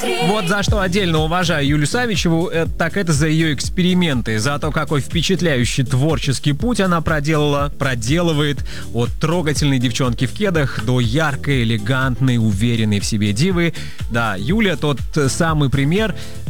Вот за что отдельно уважаю Юлю Савичеву, так это за ее эксперименты, за то, какой впечатляющий творческий путь она проделывает от трогательной девчонки в кедах до яркой, элегантной, уверенной в себе дивы. Да, Юля тот самый пример,